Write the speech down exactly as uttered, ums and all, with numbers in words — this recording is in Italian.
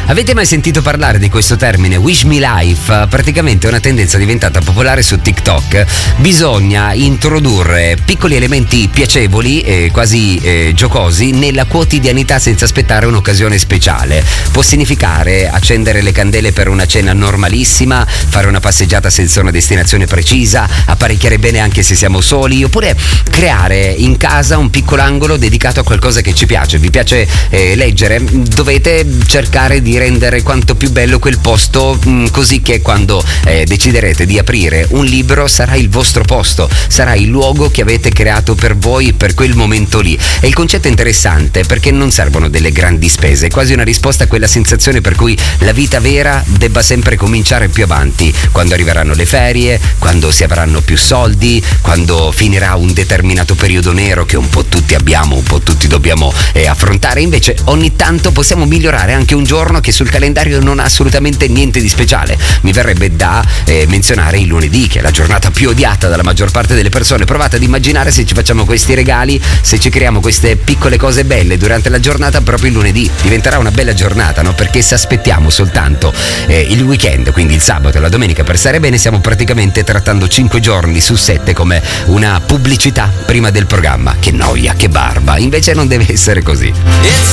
Avete mai sentito parlare di questo termine Wish Me Life? Praticamente è una tendenza diventata popolare su TikTok. Bisogna introdurre piccoli elementi piacevoli e quasi eh, giocosi nella quotidianità senza aspettare un'occasione speciale. Può significare accendere le candele per una cena normalissima, fare una passeggiata senza una destinazione precisa, apparecchiare bene anche se siamo soli, oppure creare in casa un piccolo angolo dedicato a qualcosa che ci piace. Vi piace eh, leggere? Dovete cercare di rendere quanto più bello quel posto, mh, così che quando eh, deciderete di aprire un libro sarà il vostro posto, sarà il luogo che avete creato per voi per quel momento lì. E il concetto è interessante perché non servono delle grandi spese, è quasi una risposta a quella sensazione per cui la vita vera debba sempre cominciare più avanti, quando arriveranno le ferie, quando si avranno più soldi, quando finirà un determinato periodo nero che un po' tutti abbiamo, un po' tutti dobbiamo eh, affrontare. Invece ogni tanto possiamo migliorare anche un giorno che sul calendario non ha assolutamente niente di speciale. Mi verrebbe da eh, menzionare il lunedì, che è la giornata più odiata dalla maggior parte delle persone. Provate ad immaginare se ci facciamo questi regali, se ci creiamo queste piccole cose belle durante la giornata proprio il lunedì. Diventerà una bella giornata, no? Perché se aspettiamo soltanto eh, il weekend, quindi il sabato e la domenica per stare bene, stiamo praticamente trattando cinque giorni su sette come una pubblicità prima del programma. Che noia, che barba. Invece non deve essere così. It's